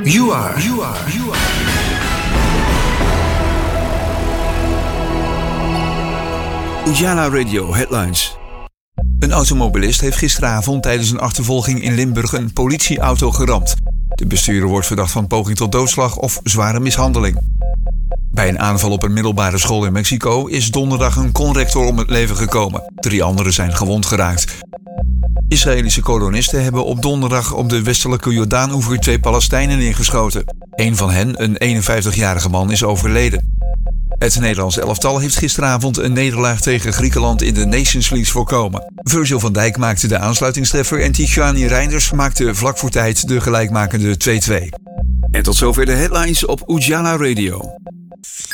You are. Ujala Radio Headlines. Een automobilist heeft gisteravond tijdens een achtervolging in Limburg een politieauto geramd. De bestuurder wordt verdacht van poging tot doodslag of zware mishandeling. Bij een aanval op een middelbare school in Mexico is donderdag een conrector om het leven gekomen. 3 anderen zijn gewond geraakt. Israëlische kolonisten hebben op donderdag op de westelijke Jordaanoever 2 Palestijnen neergeschoten. Een van hen, een 51-jarige man, is overleden. Het Nederlands elftal heeft gisteravond een nederlaag tegen Griekenland in de Nations League voorkomen. Virgil van Dijk maakte de aansluitingstreffer en Tijani Reinders maakte vlak voor tijd de gelijkmakende 2-2. En tot zover de headlines op Ujala Radio.